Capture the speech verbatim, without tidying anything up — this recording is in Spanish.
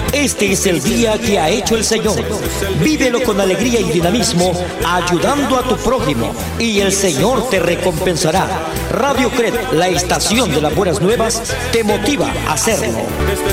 Este es el día que ha hecho el Señor. Vívelo con alegría y dinamismo, ayudando a tu prójimo, y el Señor te recompensará. Radio Cred, la estación de las buenas nuevas, te motiva a hacerlo.